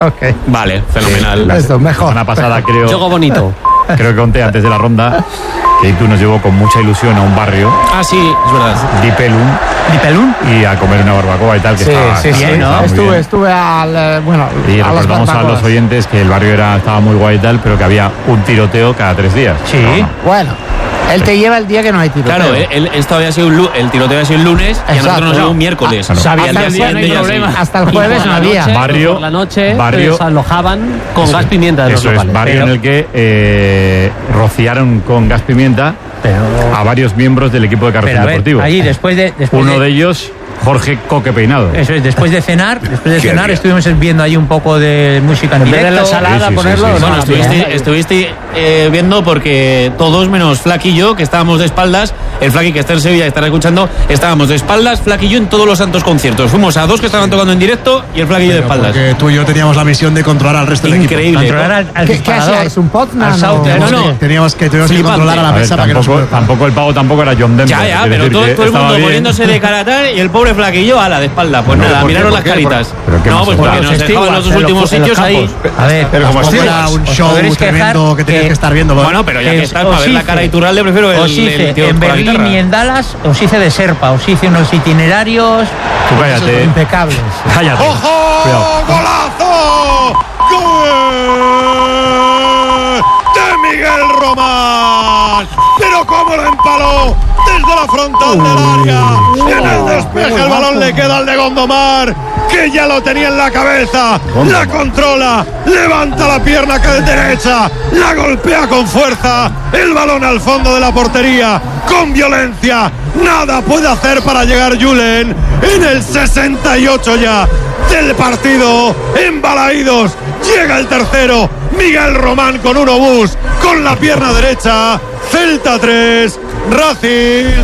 Okay. Vale, fenomenal. Esto, mejor. La semana pasada creo... Juego bonito. Creo que conté antes de la ronda que tú nos llevó con mucha ilusión a un barrio, Ah, sí, es verdad. Dipelum, y a comer una barbacoa y tal, que estaba bien, ¿no? Estuve al... Bueno, y a las recordamos a barbacoas. los oyentes que el barrio estaba muy guay y tal, pero que había un tiroteo cada 3 días. Sí. Bueno, él te lleva el día que no hay tiroteo. Claro, esto había sido el tiroteo había sido el lunes y a nosotros nos llegó un miércoles. Claro. Y al día siguiente ya sí. Hasta el jueves no había. Barrio- Por la noche barrio- desalojaban con gas pimienta de los Eso es, locales. barrio en el que rociaron con gas pimienta a varios miembros del equipo de Carrusel Pero a ver, Deportivo. ahí después Uno de ellos, Jorge Coque Peinado. Eso es, después de cenar estuvimos viendo ahí un poco de música en En vez de directo. la ensalada, Sí. ponerlo. Bueno, no, estuviste viendo porque todos menos Flaky y yo, que estábamos de espaldas, el Flaky que está en Sevilla y estará escuchando, estábamos de espaldas, Flaky y yo en todos los santos conciertos. Fuimos a 2 que estaban tocando en directo y el Flaky y yo de espaldas. Porque tú y yo teníamos la misión de controlar al resto del equipo. Increíble. Controlar al ¿Qué disparador, hacíais? ¿Un Potman? al Sauter. No. Teníamos que Flipante. controlar a la A ver, mesa para que no se tampoco el pavo tampoco era John Denver. Ya, Quiero pero decir todo que el estaba mundo bien. poniéndose de cara tal y el pobre Flaquillo a la de espalda. Pues No, nada, ¿por qué? miraron ¿Por las qué? caritas. ¿Pero qué No, más pues os porque da? nos dejaban los dos últimos sitios ahí. A ver, Pero como Tampoco estiguas. era un os show podréis tremendo quejar que tenías que- que estar viéndolo. Bueno, pero ya que estás para os ver la hice- cara de Iturralde, prefiero os el hice tío en con la Berlín guitarra. y en Dallas, os hice de Serpa, os hice unos itinerarios. Tú cállate. Impecables. Cállate. Cuidado. ¡Golazo! ¡Gol de Miguel Román! ¡Pero cómo lo empaló! Desde la frontal del área. En el despeje el balón le queda al de Gondomar, que ya lo tenía en la cabeza. La controla, levanta la pierna derecha, la golpea con fuerza. El balón al fondo de la portería, con violencia. Nada puede hacer para llegar Julen en el 68 ya del partido. Embalaídos, llega el tercero. Miguel Román con un obús, con la pierna derecha. Celta 3, Racing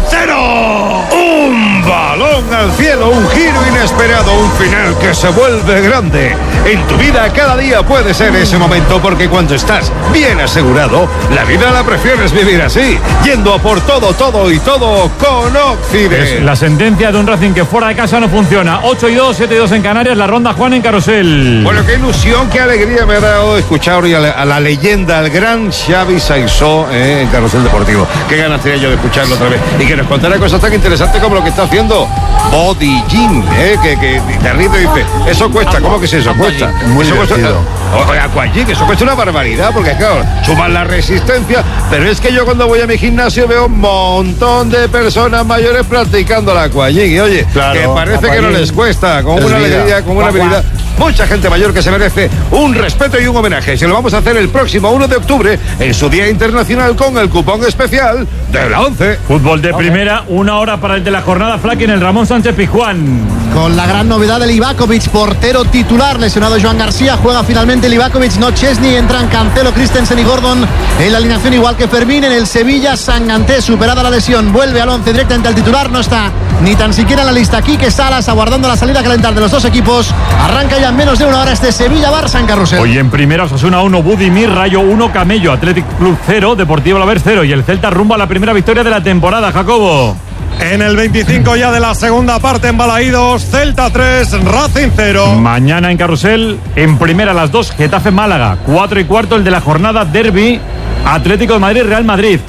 0. Un balón al cielo, un giro inesperado, un final que se vuelve grande. En tu vida cada día puede ser ese momento, porque cuando estás bien asegurado, la vida la prefieres vivir así, yendo a por todo y todo con Occident. Es la sentencia de un Racing que fuera de casa no funciona. 8-2, 7-2 en Canarias, la ronda Juan en Carrusel. Bueno, qué ilusión, qué alegría me ha dado escuchar hoy a la leyenda, al gran Xavi Saissó en Carrusel Deportivo. Qué ganas tenía yo de escucharlo otra vez y que nos contara cosas tan interesantes como lo que está haciendo Body Gym, que te ríes y dice, eso cuesta, ¿cómo que es eso? Cuesta. Muy eso divertido. Aquagym, eso cuesta una barbaridad, porque claro, suman la resistencia, pero es que yo cuando voy a mi gimnasio veo un montón de personas mayores practicando la Aquagym y oye, Claro, que parece que no les cuesta, con Es una vida. alegría, con una habilidad. Mucha gente mayor que se merece un respeto y un homenaje. Se lo vamos a hacer el próximo 1 de octubre en su Día Internacional con el cupón especial de la 11. Fútbol de primera, 1 hora para el de la jornada Flaky en el Ramón Sánchez Pizjuán. Con la gran novedad de Livakovic, portero titular, lesionado Joan García, juega finalmente Livakovic, no Chesney, entran Cancelo, Christensen y Gordon en la alineación igual que Fermín. En el Sevilla, Sanganté, superada la lesión, vuelve al 11 directamente al titular, no está ni tan siquiera en la lista Quique Salas, aguardando la salida a calentar de los dos equipos. Arranca ya en menos de una hora este Sevilla-Barça en Carrusel. Hoy en primera, Osasuna 1, Budimir, Rayo 1, Camello, Athletic Club 0, Deportivo Alavés 0 y el Celta rumba a la primera victoria de la temporada, Jacobo. En el 25 ya de la segunda parte en Balaídos, Celta 3, Racing 0. Mañana en Carrusel, en primera a las 2, Getafe Málaga, 4:15 el de la jornada Derby, Atlético de Madrid, Real Madrid,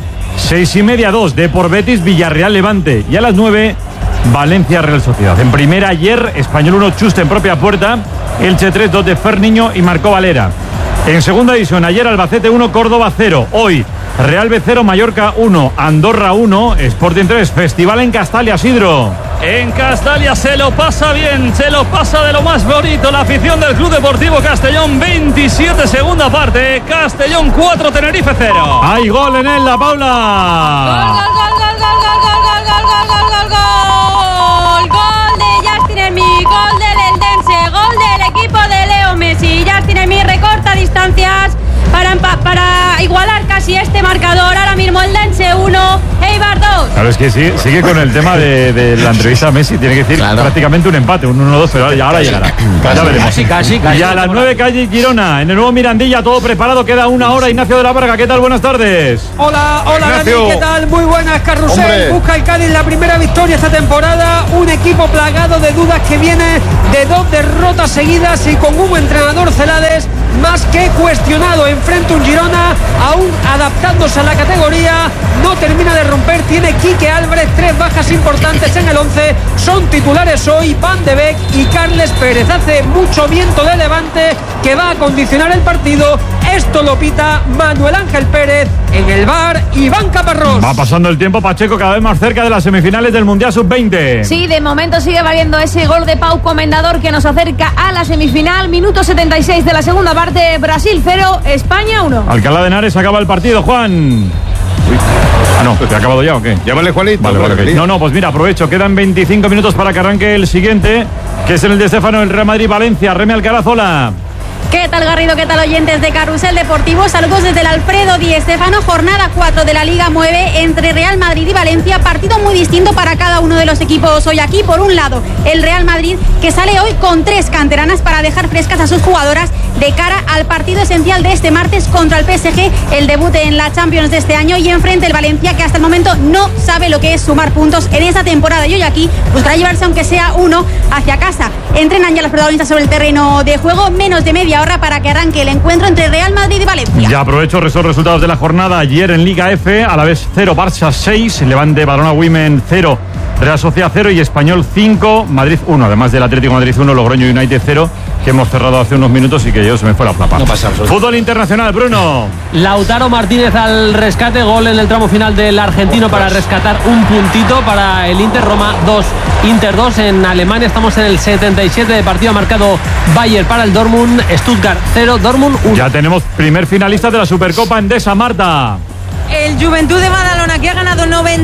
6:30 2, Depor Betis, Villarreal Levante y a las 9, Valencia Real Sociedad. En primera ayer, Español 1, Chuste en propia puerta, Elche 3, 2 de Ferniño y Marcó Valera. En segunda división, ayer Albacete 1, Córdoba 0, hoy Real B 0, Mallorca 1, Andorra 1, Sporting 3, Festival en Castalia, Sidro. En Castalia se lo pasa bien, se lo pasa de lo más bonito la afición del Club Deportivo Castellón. 27 segunda parte, Castellón 4, Tenerife 0. ¡Hay gol en él, la Paula! Gol de Justin Emi, gol del Eldense, gol del equipo de Leo Messi. Justin Emi recorta distancias para igualar casi y este marcador ahora mismo el Dense 1, Eibar 2. Claro, es que sigue con el tema de la entrevista a Messi. Tiene que decir prácticamente un empate, un 1-2, pero ahora llegará. Ya veremos. Casi. Y a las 9, calle Girona, en el nuevo Mirandilla, todo preparado. Queda una hora. Ignacio de la Varga, ¿qué tal? Buenas tardes. Hola Dani, ¿qué tal? Muy buenas, Carrusel. Hombre. Busca el Cádiz la primera victoria esta temporada. Un equipo plagado de dudas que viene de 2 derrotas seguidas y con un entrenador Celades más que cuestionado. Enfrenta un Girona aún adaptándose a la categoría. No termina de romper. Tiene Quique Álvarez, 3 bajas importantes en el 11. Son titulares hoy Van de Beek y Carles Pérez. Hace mucho viento de levante que va a condicionar el partido. Esto lo pita Manuel Ángel Pérez. En el bar, Iván Caparrós. Va pasando el tiempo, Pacheco, cada vez más cerca de las semifinales del Mundial Sub-20. Sí, de momento sigue valiendo ese gol de Pau Comendador que nos acerca a la semifinal. Minuto 76 de la segunda parte. Brasil 0, España 1. Alcalá de Henares acaba el partido, Juan. No, ¿te ha acabado ya o qué? Llámale, Juanito. Vale. Juanito. No, pues mira, aprovecho. Quedan 25 minutos para que arranque el siguiente, que es el de Estefano, el Real Madrid-Valencia. Remy Alcaraz, hola. ¿Qué tal, Garrido? ¿Qué tal, oyentes de Carrusel Deportivo? Saludos desde el Alfredo Di Stéfano, jornada 4 de la Liga mueve entre Real Madrid y Valencia, partido muy distinto para cada uno de los equipos hoy aquí. Por un lado, el Real Madrid, que sale hoy con 3 canteranas para dejar frescas a sus jugadoras de cara al partido esencial de este martes contra el PSG, el debut en la Champions de este año, y enfrente el Valencia, que hasta el momento no sabe lo que es sumar puntos en esta temporada, y hoy aquí buscará llevarse aunque sea uno hacia casa. Entrenan ya los protagonistas sobre el terreno de juego, menos de media hora para que arranque el encuentro entre Real Madrid y Valencia. Ya aprovecho esos resultados de la jornada. Ayer en Liga F, a la vez 0, Barça 6, Levante Badalona Women 0, Real Sociedad 0 y Español 5, Madrid 1, además del Atlético Madrid 1, Logroño United 0, que hemos cerrado hace unos minutos y que yo se me fue la flapa. No pasa absolutamente. Fútbol internacional, Bruno. Lautaro Martínez al rescate, gol en el tramo final del argentino para rescatar un puntito para el Inter. Roma 2, Inter 2. En Alemania estamos en el 77 de partido, ha marcado Bayer para el Dortmund, Stuttgart 0, Dortmund 1. Ya tenemos primer finalista de la Supercopa Endesa, Marta. El Juventud de Badalona, que ha ganado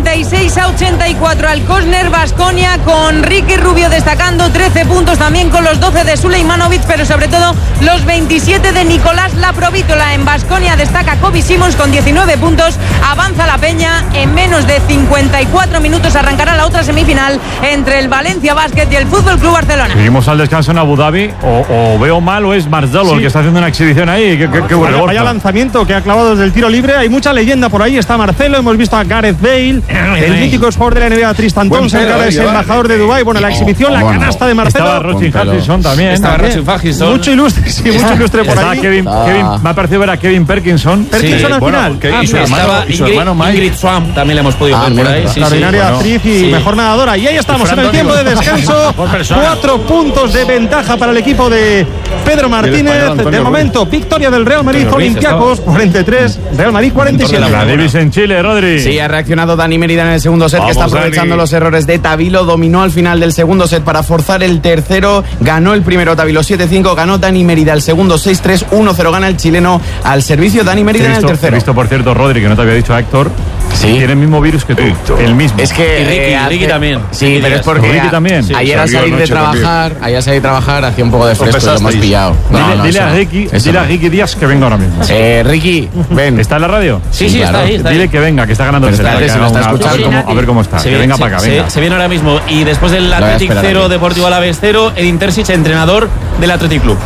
96-84 al Kosner Baskonia, con Ricky Rubio destacando 13 puntos, también con los 12 de Sulejmanovic, pero sobre todo los 27 de Nicolás Laprovítola. En Baskonia destaca Kobe Simons con 19 puntos. Avanza la Peña. En menos de 54 minutos arrancará la otra semifinal entre el Valencia Basket y el Fútbol Club Barcelona. Seguimos al descanso en Abu Dhabi. O veo mal o es Marzolo el que está haciendo una exhibición ahí. Qué bueno. Vaya lanzamiento que ha clavado desde el tiro libre. Hay mucha leyenda por ahí. Está Marcelo, hemos visto a Gareth Bale, el mítico jugador de la NBA Tristan Thompson, que ahora es embajador de Dubái. Bueno, la exhibición, la canasta de Marcelo. Estaba Rochin Hutchinson también. Estaba Rochin Hutchinson. Mucho ilustre, sí, mucho ilustre por ahí. Kevin, me ha parecido ver a Kevin Perkinson. Perkinson al final. Y su hermano Ingrid Swann también le hemos podido ver por ahí. Extraordinaria actriz y mejor nadadora. Y ahí estamos en el tiempo de descanso. 4 puntos de ventaja para el equipo de Pedro Martínez. De momento, victoria del Real Madrid, Olympiacos 43, Real Madrid 47. La Davis en Chile, Rodri. Sí, ha reaccionado Dani Mérida en el segundo set. Vamos, que está aprovechando Dani. Los errores de Tavilo. Dominó al final del segundo set para forzar el tercero. Ganó el primero Tavilo 7-5. Ganó Dani Mérida el segundo 6-3. 1-0 gana el chileno al servicio Dani Mérida en el tercero. He visto, por cierto, Rodri, que no te había dicho, a Héctor. Sí. Tiene el mismo virus que tú. El mismo. Es que Ricky también. Sí, Ricky pero es porque Ricky también. Ayer al salir de trabajar, hacía un poco de fresco y lo hemos pillado. Dile a Ricky Díaz que venga ahora mismo. Ricky, ven. ¿Está en la radio? Sí, claro. Está ahí. Dile que venga, que está ganando el set. A ver cómo está. Que venga para acá, venga. Se viene ahora mismo. Y después del Athletic 0, Deportivo Alavés 0, Edin Terzic, entrenador del Athletic Club.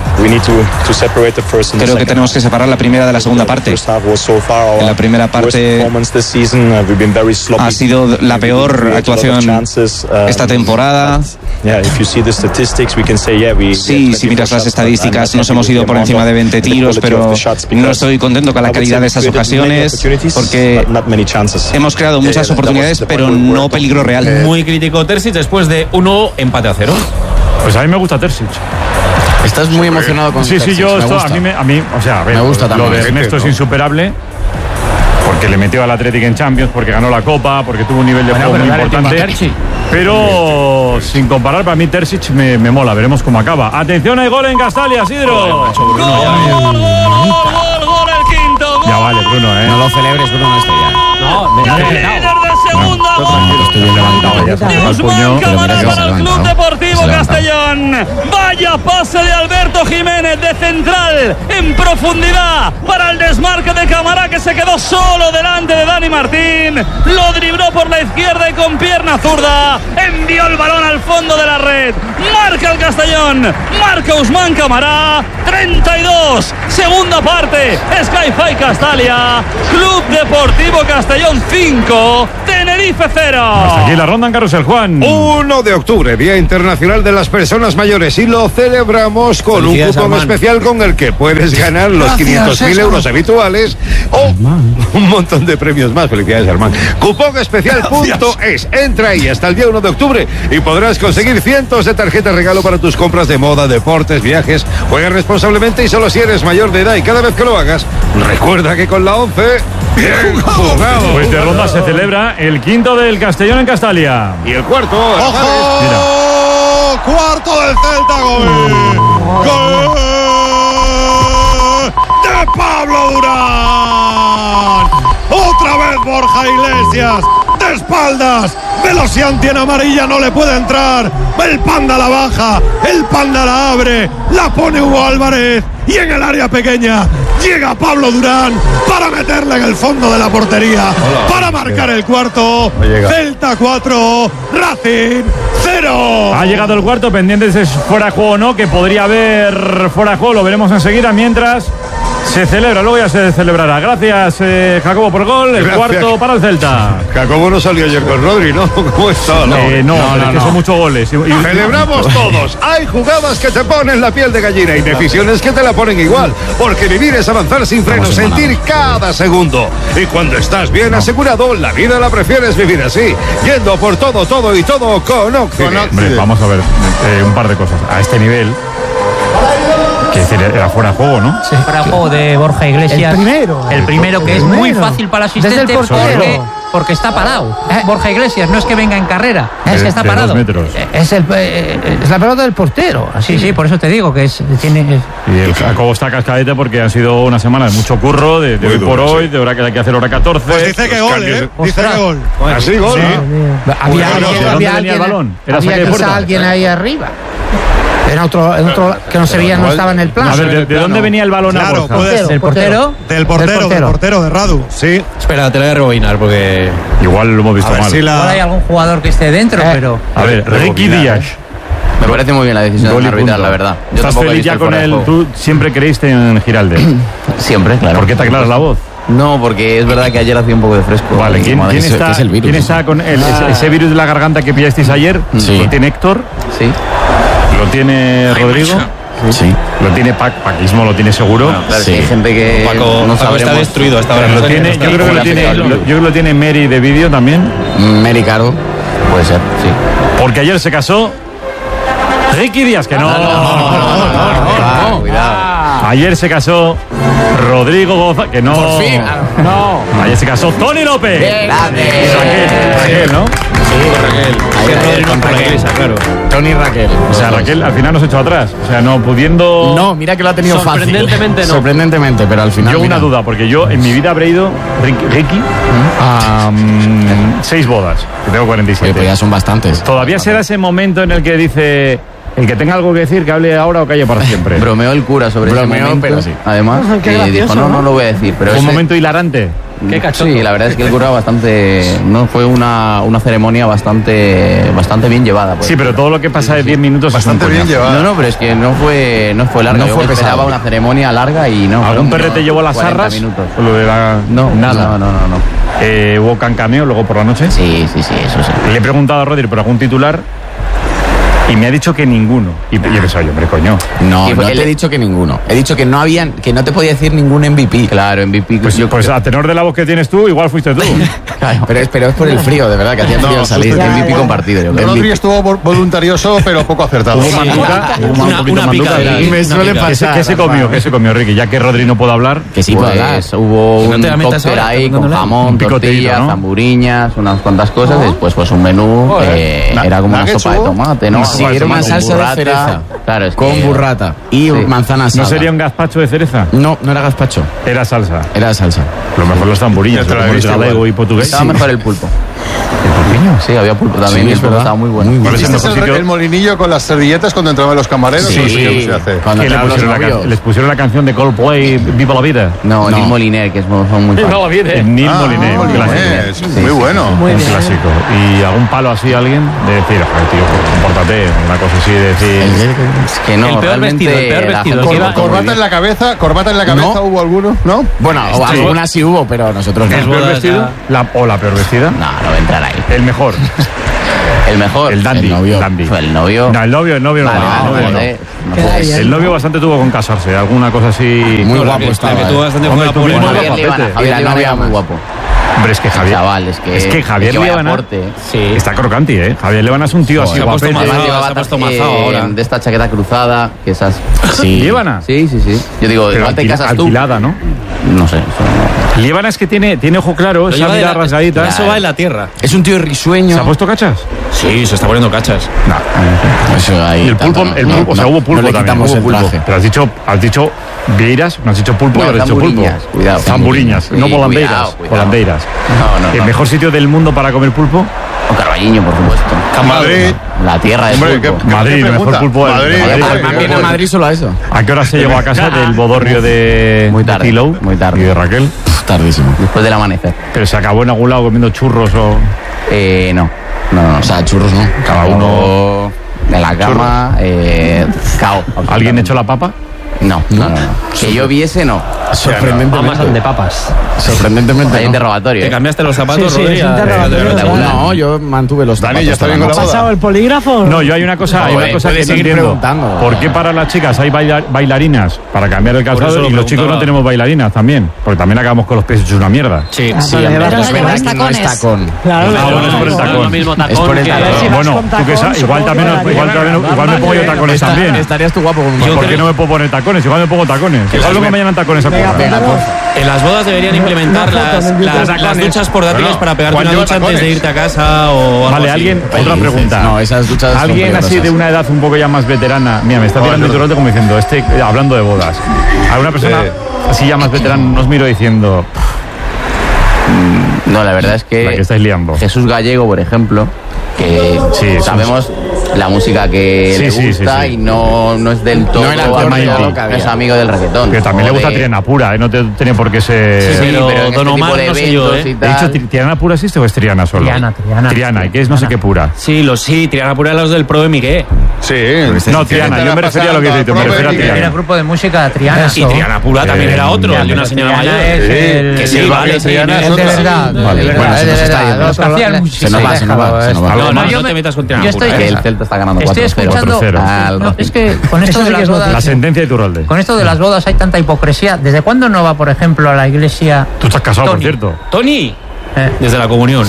Creo que tenemos que separar la primera de la segunda parte. En la primera parte ha sido la peor actuación esta temporada. Sí, si miras las estadísticas, nos hemos ido por encima de 20 tiros, pero no estoy contento con la calidad de esas ocasiones porque hemos creado muchas oportunidades, pero no peligro real. Muy crítico Terzic después de 1 empate a 0. Pues a mí me gusta Terzic. Estás muy emocionado con Terzic. Sí, yo esto, a mí, o sea, a ver, me gusta lo también. de Ernesto es insuperable. Porque le metió al Athletic en Champions, porque ganó la Copa, porque tuvo un nivel de juego muy importante. Pero sin comparar, para mí Terzic me mola. Veremos cómo acaba. Atención, hay gol en Castalia, Isidro. Gol, el quinto. Ya vale, Bruno, No lo celebres, Bruno, esto ya. Líder de segunda. Estoy bien levantado ya. Dios manca para el Club Deportivo Castellón. Vaya pase de Alberto Jiménez de central Raquel en profundidad para el desmarque de Camará, que se quedó solo delante de Dani Martín. Lo dribló por la izquierda y con pierna zurda envió el balón al fondo de la red. Marca el Castellón, marca Ousmane Camará. 32, segunda parte. Sky-Fi Castalia, Club Deportivo Castellón 5, Tenerife 0. Hasta aquí la ronda en Carrusel, Juan. 1 de octubre, Día Internacional de las Personas Mayores, y lo celebramos con un cupón especial con el que puedes ganar los 500.000 euros habituales o un montón de premios más. Felicidades, Armán. Cuponespecial.es. Entra ahí hasta el día 1 de octubre y podrás conseguir cientos de tarjetas regalo para tus compras de moda, deportes, viajes. Juega responsablemente y solo si eres mayor de edad, y cada vez que lo hagas, recuerda que con la 11, bien jugado. Pues de ronda se celebra el quinto del Castellón en Castalia. Y el cuarto. ¡Ojo! Mira. Cuarto del Celta, gol de Pablo Durán. Otra vez Borja Iglesias de espaldas. Velocianti en amarilla, no le puede entrar. El Panda la baja, el Panda la abre, la pone Hugo Álvarez, y en el área pequeña llega Pablo Durán para meterla en el fondo de la portería, para marcar el cuarto. Celta 4, Racing 0. Ha llegado el cuarto, pendientes de fuera de juego o no, que podría haber fuera de juego, lo veremos enseguida, mientras se celebra, luego ya se celebrará. Gracias, Jacobo, por el gol. El cuarto para el Celta. Jacobo no salió ayer con Rodri, ¿no? ¿Cómo está? No, que son muchos goles. Celebramos todos. Hay jugadas que te ponen la piel de gallina y decisiones que te la ponen igual. Porque vivir es avanzar sin freno, sentir cada segundo. Y cuando estás bien asegurado, la vida la prefieres vivir así. Yendo por todo y todo con Occident. Hombre, vamos a ver un par de cosas. A este nivel, que decir, era fuera de juego, ¿no? Sí, fuera de juego de Borja Iglesias. El primero Que es muy fácil para el asistente porque está parado. Borja Iglesias no es que venga en carrera, es que está parado. 2 metros. Es la pelota del portero. Así. Sí, por eso te digo que Y el Jacobo está cascadete porque han sido una semana de mucho curro, de hoy por hoy, de hora que hay que hacer hora 14. Pues dice que gol, Dice que gol. Así gol. Sí. Había quizá alguien ahí arriba. En otro que no se veía, no estaba en el plan. A ver, ¿de dónde venía el balón a Borja? ¿Del portero? Del portero, de Radu. Sí. Espera, te la voy a rebobinar porque igual lo hemos visto mal. Igual hay algún jugador que esté dentro, pero... A ver, Ricky Díaz. Me parece muy bien la decisión de arbitrar, la verdad. Yo ¿Estás feliz ya con él? ¿Tú siempre creíste en Giralde? Siempre, claro. ¿Por qué te aclaras la voz? No, porque es verdad que ayer hacía un poco de fresco. Vale, ¿quién está con ese virus de la garganta que pillasteis ayer? Sí. ¿Lo tiene Héctor? Sí. ¿Lo tiene Rodrigo? Sí. ¿Lo tiene Paquismo? ¿Lo tiene seguro? Bueno, claro, sí. Hay gente que Paco está destruido hasta ahora. Yo creo que lo tiene Mary de vídeo también. Mary Caro, puede ser, sí. Porque ayer se casó Ricky Díaz, que no. Cuidado. Ayer se casó Rodrigo González, que no. Por fin. No. Ayer se casó Tony López. Raquel, ¿no? Raquel, claro. Tony y Raquel. O sea, Raquel al final nos echó atrás. O sea, no pudiendo. No, mira que lo ha tenido fácil. Sorprendentemente no. Sorprendentemente, pero al final. Yo una duda, porque yo en mi vida habré ido, Ricky, a 6 bodas, que tengo 47. Pues ya son bastantes. Todavía será ese momento en el que dice. El que tenga algo que decir, que hable ahora o calle para siempre. Bromeó el cura sobre ese momento, pero sí. Además, y dijo, no lo voy a decir. Pero un momento hilarante. Qué cachondo. Sí, la verdad es que el cura fue una ceremonia bastante bien llevada. Sí, pero todo lo que pasa de 10 minutos bastante bien llevada. No, pero es que no fue larga. No fue Yo esperaba una ceremonia larga y no. ¿Algún perrete llevó las zarras? Minutos. Lo de la... No, nada. No. ¿Hubo cancameo luego por la noche? Sí, eso sí. Le he preguntado a Rodri por algún titular y me ha dicho que ninguno. Y yo pensaba, hombre, coño. No te he dicho que ninguno. He dicho que no te podía decir ningún MVP. Claro, MVP. Pues a tenor de la voz que tienes tú, igual fuiste tú. Claro, pero es por el frío, de verdad, que hacía frío salir. MVP compartido. Yo creo. Rodri estuvo voluntarioso, pero poco acertado. Hubo manduca, una manduca. Me suele pasar. ¿Qué se comió, Ricky? Ya que Rodri no puede hablar. Que sí puede hablar. Hubo un cóctel ahí con jamón, tortillas, zamburiñas, unas cuantas cosas. Después pues un menú. Era como una sopa de tomate, ¿no? Sí, era una salsa de cereza. Claro, es con burrata y manzana asada. ¿No sería un gazpacho de cereza? No era gazpacho. Era salsa. Era salsa. A lo mejor los tamburiñas, como el galego y portugués. Estaba mejor el pulpo. Sí, había pulpo también, Sí, y es verdad. estaba muy bueno. ¿Viste el molinillo con las servilletas cuando entraban los camareros? Sí, Eso sí se hace. cuando ¿Qué les pusieron la canción de Coldplay, Viva la Vida? No, Neil Moliner, que son muy Viva la Vida. Neil Moliner, un clásico. Es muy bueno. Un clásico. ¿Y algún palo así a alguien? De decir, joder, tío, compórtate, una cosa así, de decir... Es que no, El peor vestido, ¿Corbata en la cabeza? No. ¿Hubo alguno? ¿No? Bueno, algunas sí hubo, pero nosotros no. ¿El peor vestido? ¿O la peor vestida? No va a entrar ahí. El mejor. El mejor. El dandy. El novio. Dandy. El novio. No, el novio no. Vale, vale, el novio bastante tuvo con casarse, alguna cosa así. Muy guapo estaba. Hombre, tú mismo Javier Líbana. Javier Líbana era muy guapo. Hombre, es que Javier. Chaval, es que Javier Líbana sí. está crocanti, ¿eh? Javier Líbana es un tío así guapo. De esta chaqueta cruzada, que esas. Sí. ¿Líbana? Sí. Yo digo, pero igual te casas tú. Alquilada, ¿no? No sé. Líbana es que tiene ojo claro, esa mirada rasgadita. Eso va en la tierra. Es un tío risueño. ¿Se ha puesto cachas? Sí, se está poniendo cachas. No. Eso ahí. Y el pulpo, o sea, hubo pulpo también. Hubo pulpo. Pero has dicho vieiras, no has dicho pulpo, pero has dicho pulpo. Cuidado. Zamburiñas, no volandeiras. Volandeiras. No. ¿El mejor sitio del mundo para comer pulpo? O Carballiño, por supuesto. Madrid. La tierra del pulpo. Madrid, el mejor pulpo del Madrid. A Madrid solo a eso. ¿A qué hora se llegó a casa del bodorrio de Tilo? Muy tarde. ¿Y de Raquel? Tardísimo. Después del amanecer. ¿Pero se acabó en algún lado comiendo churros o...? No. O sea, churros no. Cada uno... En la cama, cao. ¿Alguien echó la papa? No. Que yo viese, no. Sorprendentemente. De papas. Sorprendentemente. Hay interrogatorio. ¿Te cambiaste los zapatos, Sí, Rodri? es interrogatorio. No, yo mantuve los zapatos. Dani, ¿ya está bien con la ¿Ha pasado boda? el polígrafo? No, yo hay una cosa que no entiendo. ¿Por qué para las chicas hay bailarinas para cambiar el calzado y los chicos no tenemos bailarinas también? Porque también acabamos con los pies hechos una mierda. Sí, Vale, Pero es verdad que no es tacón. Claro, Bueno, es por el tacón. Lo mismo tacón Es por el que- tacón. Bueno, tú que sabes, igual me pongo yo tacones también. Estarías tú guapo con un ¿Por qué no me puedo poner tacones? Igual me pongo tacones. Igual luego mañana tacones a currar. En las bodas deberían implementar las duchas portátiles para pegarte una ducha antes de irte a casa o algo Vale, así. alguien, otra pregunta. No, esas duchas son Alguien así peligrosas. de una edad un poco ya más veterana. Mira, me está tirando el turrote como diciendo, hablando de bodas. Alguna persona así ya más veterana nos miro diciendo, No, la verdad es la que que estáis liando. Jesús Gallego, por ejemplo, que Sí, sabemos la música que Sí, le sí, gusta sí, sí. y no es del todo No era el tema indie. no es amigo del reggaetón. Que también le gusta O de- Triana Pura, no tiene por qué ser... Sí, pero pero en Don este Omar tipo de no sé yo, eventos y ¿He tal. dicho Triana Pura existe o es Triana solo? Triana. ¿y qué es no sé qué pura? Sí, Triana Pura los del Pro de Miguel. Sí. No, Triana, yo me refería a lo que dices, me refería a Era el Triana. grupo de música Triana. Y Triana Pura también era otro, el de una señora mayor. Es Que sí, vale, sí. el de verdad. Vale, bueno, se nos está yendo. Los que hacían música. Se nos va. No te metas con Triana yo Pura. estoy- Que el Celta está ganando 4-0. Estoy escuchando. 4-0. No, es que con esto de las La bodas. sentencia de Iturralde. Con esto de las bodas hay tanta hipocresía. ¿Desde cuándo no va, por ejemplo, a la iglesia? Tú estás casado, por Tony? cierto. Tony, desde la comunión.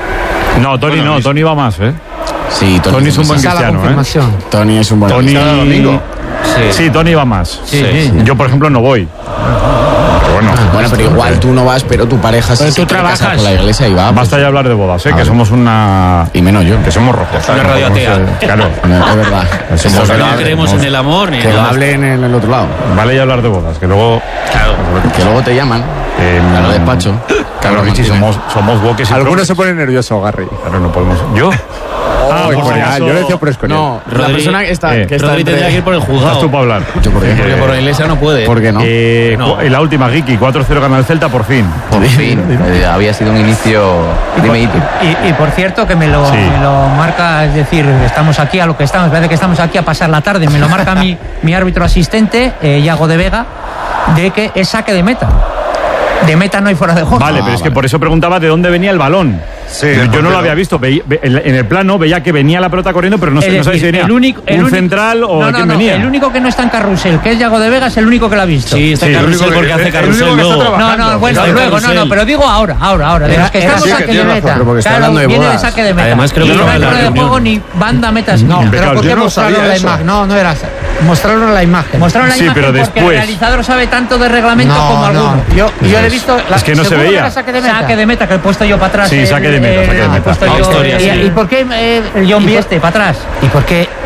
No, Tony no, Tony va más, ¿eh? Sí, Tony es un buen Esa es la cristiano, ¿eh? confirmación. Tony es un buen Tony... cristiano. domingo. Sí, Tony va más. Sí. Yo, por ejemplo, no voy. Pero bueno. Bueno, pero igual tú no vas, pero tu pareja sí Pero se tú quiere casar trabajas. por la iglesia y va. Basta ya hablar de bodas, ¿eh? Que somos una... Y menos yo. Que somos rojos. Una radio atea. Claro. Es verdad. Somos No creemos en el amor ni Que en lo nada. hablen en el otro lado. Vale ya hablar de bodas, que luego... Que luego te llaman a lo despacho. Claro, Richie, somos woques y Algunos se ponen nerviosos, Garry. Claro, no podemos... ¿Yo? Por si acaso. Yo le decía por escoñar. No, la Rodri- persona que está Rodri tendría que ir por el Estás juzgado. tú para hablar. ¿Yo por qué? Porque por la iglesia no puede. ¿Por qué no? No. En la última, Giki, 4-0 gana el Celta, por fin. Por fin. Había sido un inicio. Dime, Iti. Y por cierto, que me lo marca, es decir, estamos aquí a lo que estamos, parece que estamos aquí a pasar la tarde, me lo marca mi árbitro asistente, Iago de Vega, de que es saque de meta. De meta no hay fuera de juego. Vale, pero es que por eso preguntaba de dónde venía el balón. Sí, Yo no lo había visto. En el plano veía que venía la pelota corriendo, pero no sé si venía un central o de quién venía. El único que no está en carrusel, que es Iago de Vega, es el único que lo ha visto. Sí, está en carrusel porque hace carrusel luego. No, bueno, luego, no, pero digo ahora. De los que estamos sí, saque que de tiene meta. razón, porque está hablando de viene de bodas. saque de meta. Además, creo que y no no hay era fuera de reunión. juego ni banda meta esquina. Impecable. ¿Por qué Yo no mostraron sabía la eso. imagen? No era. Mostraron la imagen. Mostraron la Sí, imagen pero porque el después. realizador sabe tanto de reglamento como alguno. Yo le he visto. Es que no se seguro veía. era saque de meta. Saque de meta, que he puesto yo para atrás. Sí, saque de meta, saque de he meta. puesto La yo, historia, sí. ¿Y por qué el John Bieste para atrás? ¿Y por qué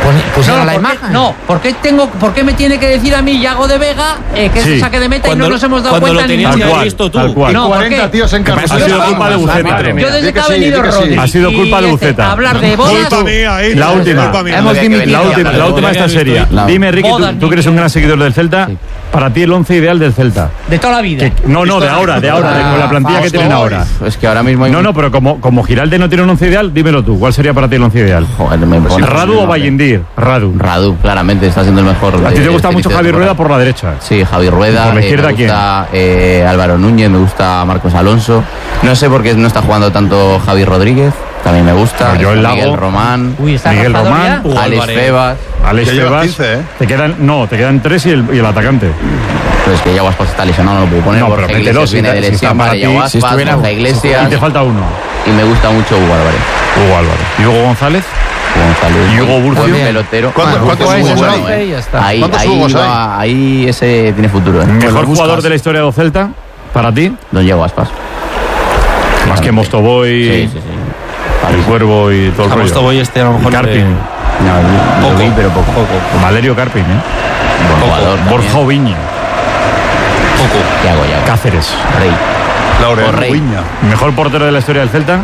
pusieron la imagen. No, ¿por qué me tiene que decir a mí Yago de Vega que es un saque de meta y no nos hemos dado cuenta ni lo tenías visto tú? Tal cual. No, 40 tíos en Ha sido culpa de Buceta. Yo desde que ha venido Rodri. Ha sido culpa de Buceta. Hablar de bodas. La última. La última está seria. Dime, Ricky, tú que eres un gran seguidor del Celta, para ti el 11 ideal del Celta. De toda la vida. No, de ahora, con la plantilla que tienen ahora. Es que ahora mismo hay... No, pero como Giralde no tiene un 11 ideal, dímelo tú. ¿Cuál sería para ti el 11 ideal? Joder, me pones ¿Radu o Vallendir? Radu, claramente, está siendo el mejor. ¿A ti te gusta mucho Javi Rueda por la derecha? Sí, Javi Rueda. ¿Por la izquierda me gusta Álvaro Núñez, me gusta Marcos Alonso. No sé por qué no está jugando tanto Javi Rodríguez. También me gusta. Miguel Román. Miguel Román. Alex Febas. Alex Febas. 15, ¿eh? Te quedan 3 y el atacante. Pero es que Yago Aspas está lesionado, no lo puedo poner. No, pero mételo, viene de lesión para Yago Aspas, Borja Iglesias. Y te falta uno. Y me gusta mucho Hugo Álvarez. ¿Y Hugo González? Y Hugo Burcio. Pelotero. ¿Cuántos Hugos hay? Ahí ese tiene futuro. ¿Mejor jugador de la historia del Celta? ¿Para ti? Don Yago Aspas. Más que Mostovoy. Sí. El Cuervo y todo el rollo. Mostovoy a lo mejor. Carpin. Poco, pero poco. Valerio Carpin, Buen jugador. Borja Oviña. ¿Qué hago ya? Cáceres. Rey. ¿Mejor portero de la historia del Celta?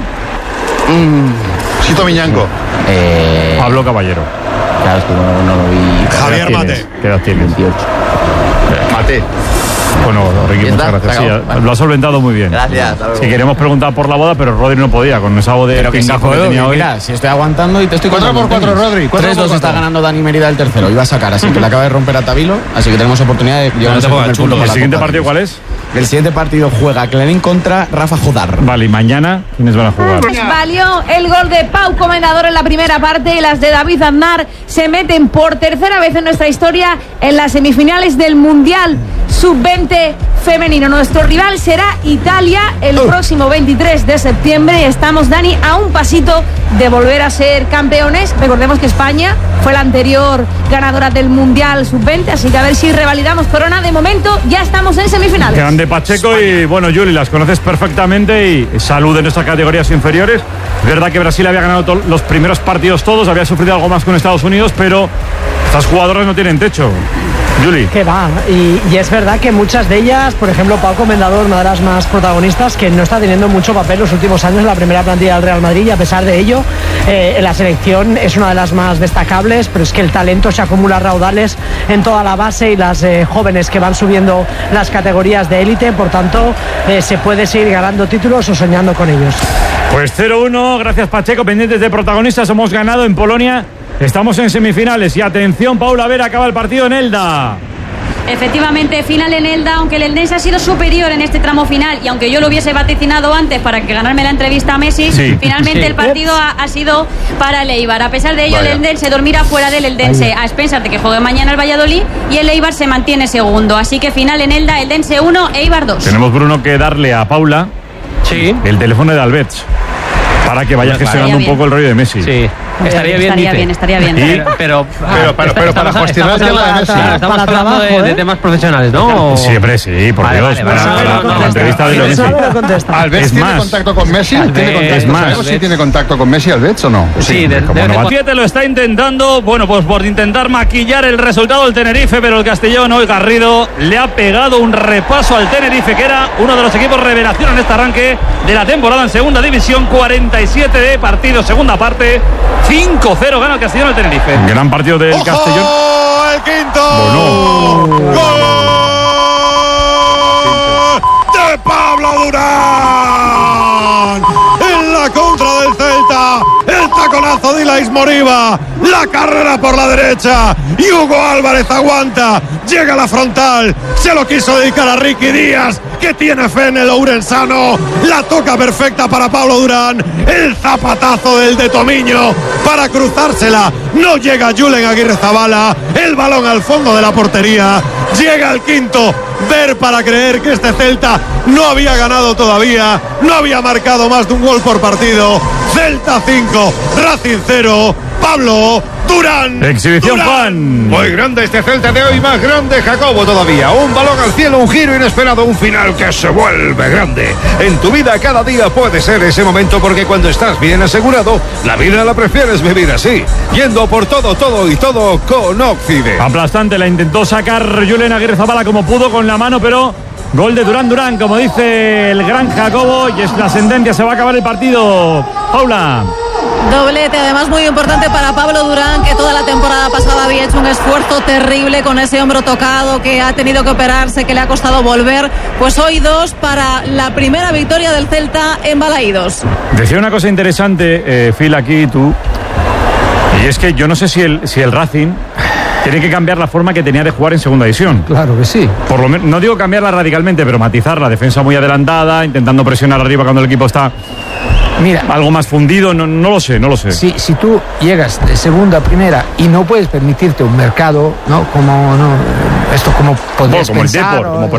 Sito Miñanco. Pablo Caballero. Claro, es que no lo vi. Javier Mate. ¿Qué edad tienes? 28. Mate. Bueno, Ricky, muchas gracias. Sí, lo has solventado muy bien. Gracias. Si queremos preguntar por la boda, pero Rodri no podía, con esa voz de pingazo que tenía hoy. Mira, si estoy aguantando y te estoy 4 por 4, Rodri. 3-2 está ganando Dani Mérida el tercero. Iba a sacar, así que le acaba de romper a Tavilo. Así que tenemos oportunidad de llevarnos el primer punto. ¿El siguiente partido cuál es? El siguiente partido juega Clarín contra Rafa Jodar. Vale, y mañana, ¿quiénes van a jugar? Valió el gol de Pau Comendador en la primera parte y las de David Aznar se meten por tercera vez en nuestra historia en las semifinales del Mundial Sub-20 femenino. Nuestro rival será Italia el próximo 23 de septiembre. Estamos, Dani, a un pasito de volver a ser campeones. Recordemos que España fue la anterior ganadora del Mundial Sub-20, así que a ver si revalidamos corona. De momento ya estamos en semifinales. Grande Pacheco y bueno, Juli, las conoces perfectamente y salud en estas categorías inferiores. Es verdad que Brasil había ganado los primeros partidos todos, había sufrido algo más con Estados Unidos, pero estas jugadoras no tienen techo. Juli. Que va, y es verdad que muchas de ellas, por ejemplo, Pau Comendador, una de las más protagonistas, que no está teniendo mucho papel los últimos años en la primera plantilla del Real Madrid, y a pesar de ello, la selección es una de las más destacables, pero es que el talento se acumula a raudales en toda la base y las jóvenes que van subiendo las categorías de élite, por tanto, se puede seguir ganando títulos o soñando con ellos. Pues 0-1, gracias Pacheco, pendientes de protagonistas, hemos ganado en Polonia. Estamos en semifinales y atención, Paula Vera, acaba el partido en Elda. Efectivamente, final en Elda, aunque el Eldense ha sido superior en este tramo final y aunque yo lo hubiese vaticinado antes para que ganarme la entrevista a Messi, finalmente el partido ha sido para el Eibar. A pesar de ello, el Eldense dormirá fuera del Eldense a expensas de que juegue mañana el Valladolid y el Eibar se mantiene segundo. Así que final en Elda, Eldense 1, Eibar 2. Tenemos, Bruno, que darle a Paula el teléfono de Alberts para que vaya gestionando un poco el rollo de Messi. Sí. Estaría bien. Pero para gestionar el tema de Messi. Estamos hablando de temas profesionales, ¿no? Siempre sí, por Dios. Para la entrevista de Messi. ¿Alves tiene contacto con Messi? ¿Sabemos si tiene contacto con Messi Alves o no? Sí, te lo está intentando. Bueno, pues por intentar maquillar el resultado del Tenerife, pero el Castellón hoy Garrido le ha pegado un repaso al Tenerife, que era uno de los equipos revelación en este arranque de la temporada en segunda división. 47 de partido, segunda parte. 5-0 gana el Castellón al Tenerife. Gran partido del Castellón. El quinto. Gol de Pablo Durán. En la contra del Celta. El taconazo de Ilaix Moriba. La carrera por la derecha. Y Hugo Álvarez aguanta. Llega a la frontal. Se lo quiso dedicar a Ricky Díaz, que tiene fe en el ourensano. La toca perfecta para Pablo Durán. El zapatazo del de Tomiño para cruzársela. No llega Julen Aguirrezabala. El balón al fondo de la portería. Llega el quinto. Ver para creer que este Celta no había ganado todavía. No había marcado más de un gol por partido. Celta 5, Racing 0. Pablo Durán. Exhibición Juan. Muy grande este Celta de hoy, más grande Jacobo todavía. Un balón al cielo, un giro inesperado, un final que se vuelve grande. En tu vida cada día puede ser ese momento, porque cuando estás bien asegurado, la vida la prefieres vivir así, yendo por todo y todo con Occide. Aplastante, la intentó sacar Julen Aguirrezabala como pudo con la mano, pero gol de Durán, como dice el gran Jacobo, y es la sentencia, se va a acabar el partido. Paula. Doblete, además muy importante para Pablo Durán, que toda la temporada pasada había hecho un esfuerzo terrible con ese hombro tocado, que ha tenido que operarse, que le ha costado volver. Pues hoy 2 para la primera victoria del Celta en Balaídos. Decía una cosa interesante, Phil, aquí tú, y es que yo no sé si el Racing tiene que cambiar la forma que tenía de jugar en segunda división. Claro que sí. Por lo menos, no digo cambiarla radicalmente, pero matizar la defensa muy adelantada, intentando presionar arriba cuando el equipo está algo más fundido, no lo sé. Si tú llegas de segunda a primera y no puedes permitirte un mercado, ¿no? Como podrías como pensar, el Depor, como por